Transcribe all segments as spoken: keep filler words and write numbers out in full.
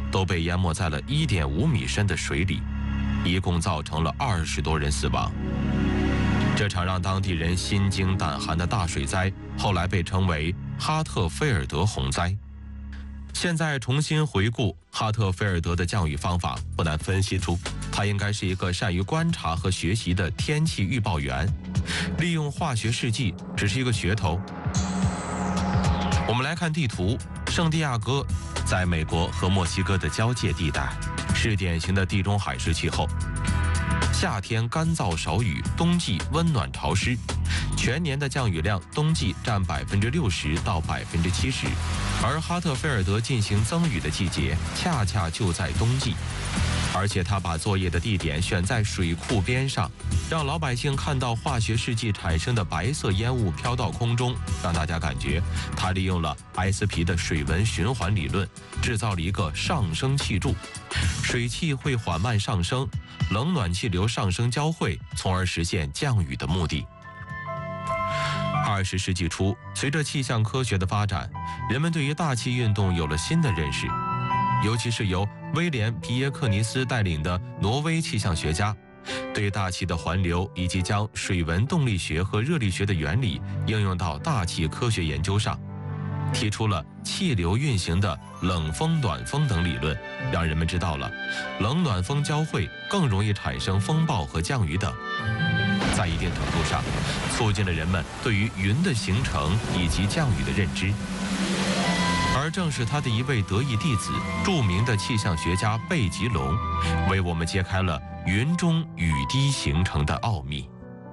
都被淹没在了一点五米深的水里，一共造成了二十多人死亡。这场让当地人心惊胆寒的大水灾，后来被称为哈特菲尔德洪灾。现在重新回顾哈特菲尔德的降雨方法，不难分析出他应该是一个善于观察和学习的天气预报员，利用化学试剂只是一个噱头。我们来看地图，圣地亚哥在美国和墨西哥的交界地带，是典型的地中海式气候。夏天干燥少雨，冬季温暖潮湿，全年的降雨量冬季占百分之六十到百分之七十，而哈特菲尔德进行增雨的季节恰恰就在冬季，而且他把作业的地点选在水库边上，让老百姓看到化学试剂产生的白色烟雾飘到空中，让大家感觉他利用了埃斯皮的水文循环理论，制造了一个上升气柱，水汽会缓慢上升，冷暖气流上升交汇，从而实现降雨的目的。二十世纪初，随着气象科学的发展，人们对于大气运动有了新的认识，尤其是由威廉·皮耶克尼斯带领的挪威气象学家，对大气的环流以及将水文动力学和热力学的原理应用到大气科学研究上，提出了气流运行的冷风、暖风等理论，让人们知道了冷暖风交汇更容易产生风暴和降雨等。在一定程度上，促进了人们对于云的形成以及降雨的认知。而正是他的一位得意弟子，著名的气象学家贝吉隆，为我们揭开了云中雨滴形成的奥秘。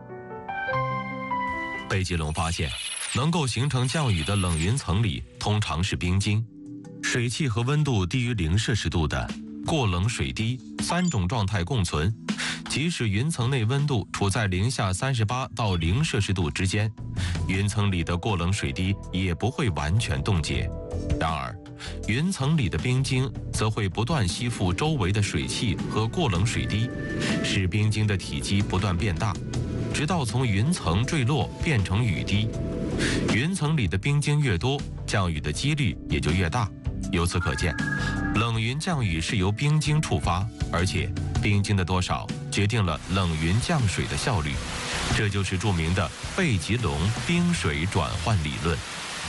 贝吉隆发现，能够形成降雨的冷云层里通常是冰晶，水汽和温度低于零摄氏度的过冷水滴三种状态共存，即使云层内温度处在零下三十八到零摄氏度之间，云层里的过冷水滴也不会完全冻结。然而，云层里的冰晶则会不断吸附周围的水汽和过冷水滴，使冰晶的体积不断变大，直到从云层坠落变成雨滴。云层里的冰晶越多，降雨的几率也就越大。由此可见，冷云降雨是由冰晶触发，而且冰晶的多少决定了冷云降水的效率，这就是著名的贝吉隆冰水转换理论。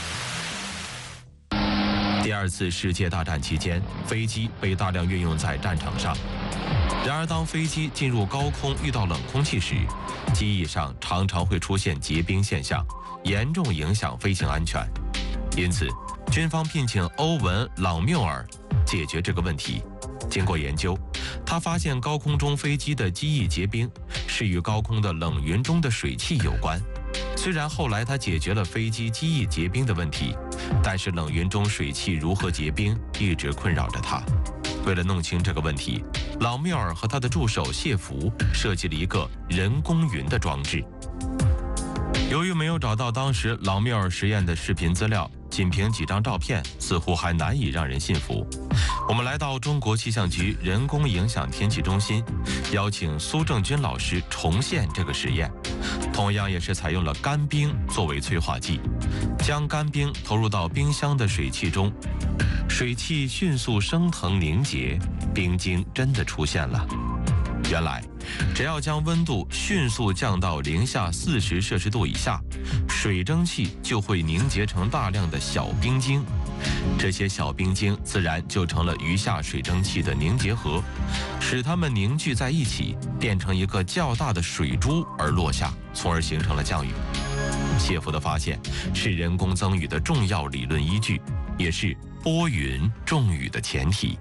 第二次世界大战期间，飞机被大量运用在战场上。然而，当飞机进入高空遇到冷空气时，机翼上常常会出现结冰现象，严重影响飞行安全。因此，军方聘请欧文·朗缪尔解决这个问题。经过研究，他发现高空中飞机的机翼结冰是与高空的冷云中的水汽有关。虽然后来他解决了飞机机翼结冰的问题，但是冷云中水汽如何结冰一直困扰着他。为了弄清这个问题，朗缪尔和他的助手谢弗设计了一个人工云的装置。由于没有找到当时朗缪尔实验的视频资料，仅凭几张照片似乎还难以让人信服。我们来到中国气象局人工影响天气中心，邀请苏正军老师重现这个实验，同样也是采用了干冰作为催化剂，将干冰投入到冰箱的水汽中，水汽迅速升腾凝结，冰晶真的出现了。原来，只要将温度迅速降到零下四十摄氏度以下，水蒸气就会凝结成大量的小冰晶，这些小冰晶自然就成了余下水蒸气的凝结核，使它们凝聚在一起，变成一个较大的水珠而落下，从而形成了降雨。谢弗的发现是人工增雨的重要理论依据，也是拨云重雨的前提。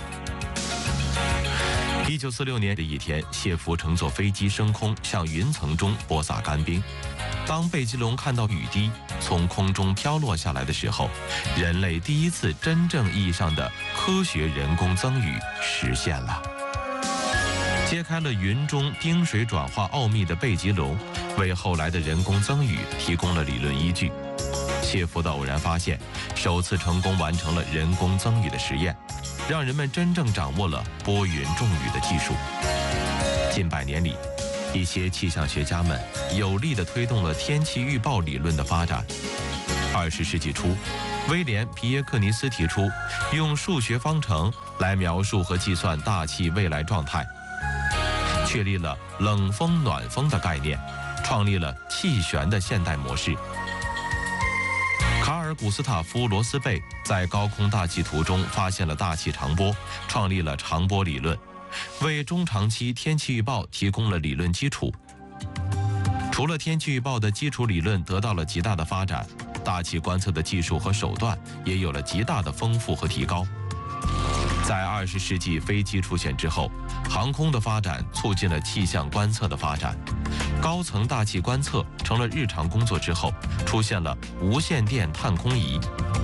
一九四六年的一天，谢弗乘坐飞机升空，向云层中播撒干冰。当贝吉隆看到雨滴从空中飘落下来的时候，人类第一次真正意义上的科学人工增雨实现了。揭开了云中冰水转化奥秘的贝吉隆，为后来的人工增雨提供了理论依据。谢弗的偶然发现，首次成功完成了人工增雨的实验，让人们真正掌握了拨云重雨的技术。近百年里，一些气象学家们有力地推动了天气预报理论的发展。二十世纪初， 威廉·皮耶克尼斯提出，用数学方程来描述和计算大气未来状态，确立了冷风暖风的概念，创立了气旋的现代模式。卡尔·古斯塔夫·罗斯贝在高空大气图中发现了大气长波，创立了长波理论，为中长期天气预报提供了理论基础。除了天气预报的基础理论得到了极大的发展，大气观测的技术和手段也有了极大的丰富和提高。在二十世纪飞机出现之后，航空的发展促进了气象观测的发展，高层大气观测成了日常工作之后，出现了无线电探空仪。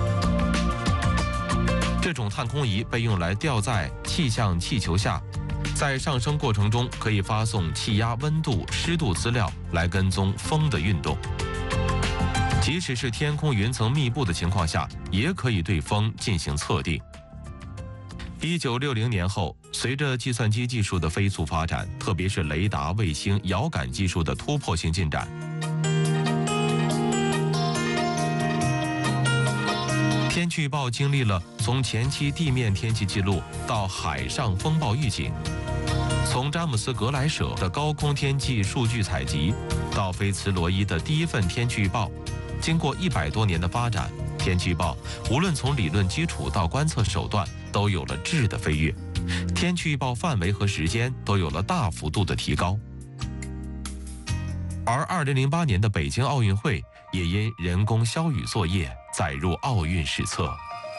这种探空仪被用来吊在气象气球下，在上升过程中可以发送气压、温度、湿度资料来跟踪风的运动。即使是天空云层密布的情况下，也可以对风进行测定。一九六零年后，随着计算机技术的飞速发展，特别是雷达、卫星、遥感技术的突破性进展，天气预报经历了从前期地面天气记录到海上风暴预警，从詹姆斯·格莱舍的高空天气数据采集到菲茨罗伊的第一份天气预报，经过一百多年的发展，天气预报无论从理论基础到观测手段都有了质的飞跃，天气预报范围和时间都有了大幅度的提高。而二零零八年的北京奥运会也因人工消雨作业载入奥运史册。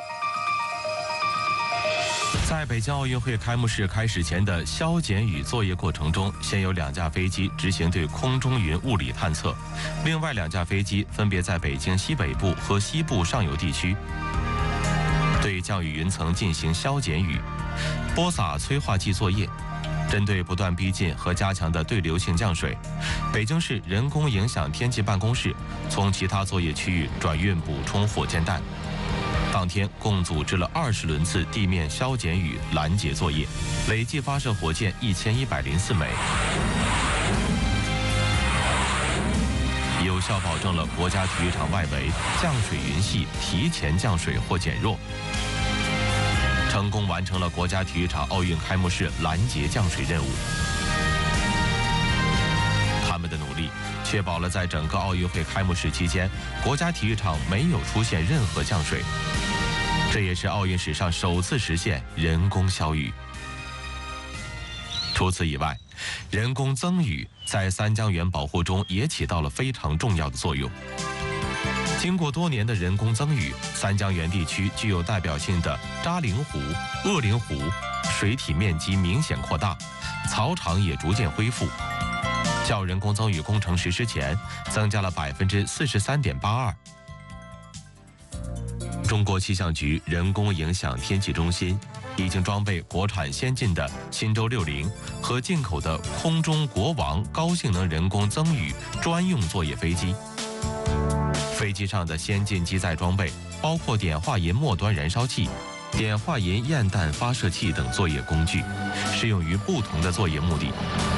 在北京奥运会开幕式开始前的消减雨作业过程中，先有两架飞机执行对空中云物理探测，另外两架飞机分别在北京西北部和西部上游地区对降雨云层进行消减雨、播撒催化剂作业。针对不断逼近和加强的对流性降水，北京市人工影响天气办公室从其他作业区域转运补充火箭弹。当天共组织了二十轮次地面消减雨拦截作业，累计发射火箭一千一百零四枚，有效保证了国家体育场外围降水云系提前降水或减弱，成功完成了国家体育场奥运开幕式拦截降水任务。他们的努力确保了在整个奥运会开幕式期间，国家体育场没有出现任何降水，这也是奥运史上首次实现人工消雨。除此以外，人工增雨在三江源保护中也起到了非常重要的作用。经过多年的人工增雨，三江源地区具有代表性的扎陵湖、鄂陵湖水体面积明显扩大，草场也逐渐恢复，较人工增雨工程实施前增加了百分之四十三点八二。中国气象局人工影响天气中心已经装备国产先进的新舟六零和进口的空中国王高性能人工增雨专用作业飞机。飞机上的先进机载装备包括碘化银末端燃烧器、碘化银焰弹发射器等作业工具，适用于不同的作业目的。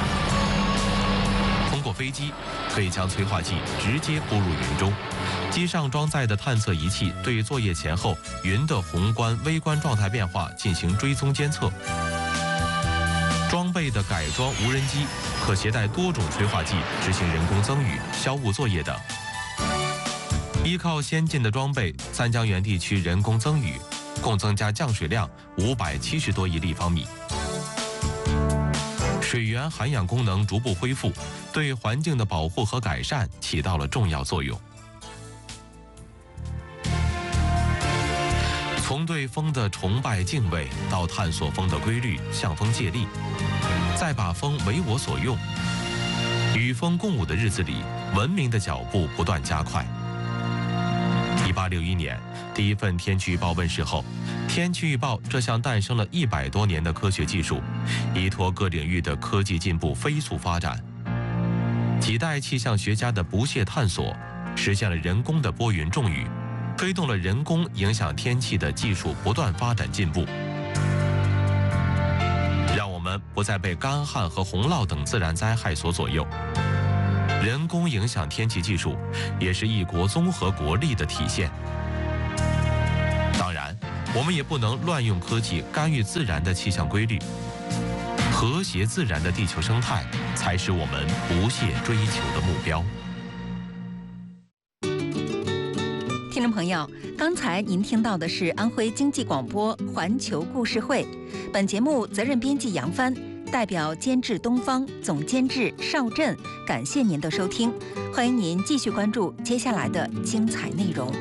通过飞机可以将催化剂直接输入云中，机上装载的探测仪器对作业前后云的宏观、微观状态变化进行追踪监测。装备的改装无人机可携带多种催化剂执行人工增雨、消雾作业等。依靠先进的装备，三江源地区人工增雨共增加降水量五百七十多亿立方米，水源涵养功能逐步恢复，对环境的保护和改善起到了重要作用。从对风的崇拜敬畏到探索风的规律，向风借力，再把风为我所用，与风共舞的日子里，文明的脚步不断加快。一八六一年，第一份天气预报问世后，天气预报这项诞生了一百多年的科学技术，依托各领域的科技进步飞速发展，几代气象学家的不懈探索，实现了人工的拨云种雨，推动了人工影响天气的技术不断发展进步，让我们不再被干旱和洪涝等自然灾害所左右。人工影响天气技术也是一国综合国力的体现。 我们也不能乱用科技干预自然的气象规律。和谐自然的地球生态，才是我们不懈追求的目标。 听众朋友，刚才您听到的是安徽经济广播环球故事会，本节目责任编辑杨帆，代表监制东方，总监制邵振，感谢您的收听，欢迎您继续关注接下来的精彩内容。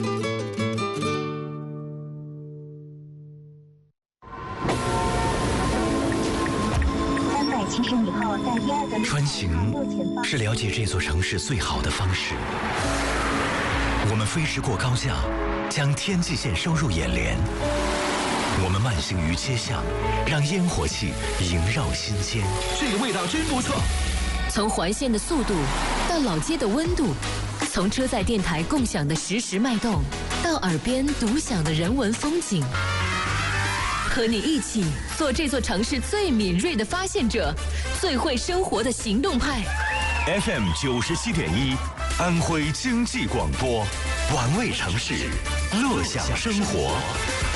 穿行是了解这座城市最好的方式。我们飞驰过高架，将天际线收入眼帘。我们慢行于街巷，让烟火气萦绕心间。 这个味道真不错。 从环线的速度到老街的温度，从车载电台共享的实时脉动，到耳边独享的人文风景。和你一起做这座城市最敏锐的发现者，最会生活的行动派。 F M 九十七点一，安徽经济广播，玩味城市，乐享生活。